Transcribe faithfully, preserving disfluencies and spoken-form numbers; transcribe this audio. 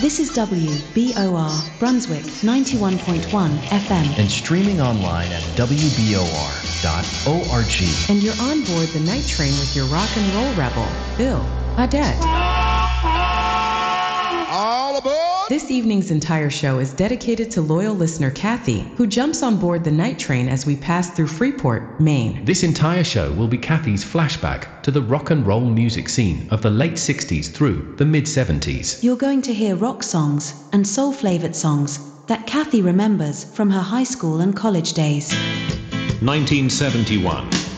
This is W B O R, Brunswick, ninety-one point one F M. And streaming online at w b o r dot org. And you're on board the night train with your rock and roll rebel, Bill Audette. All aboard! This evening's entire show is dedicated to loyal listener Kathy, who jumps on board the night train as we pass through Freeport, Maine. This entire show will be Kathy's flashback to the rock and roll music scene of the late sixties through the mid-seventies. You're going to hear rock songs and soul-flavored songs that Kathy remembers from her high school and college days. nineteen seventy-one.